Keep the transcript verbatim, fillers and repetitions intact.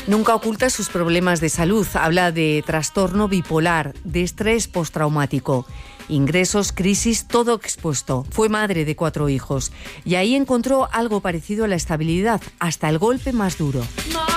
Nunca oculta sus problemas de salud. Habla de trastorno bipolar, de estrés postraumático. Ingresos, crisis, todo expuesto. Fue madre de cuatro hijos y ahí encontró algo parecido a la estabilidad, hasta el golpe más duro.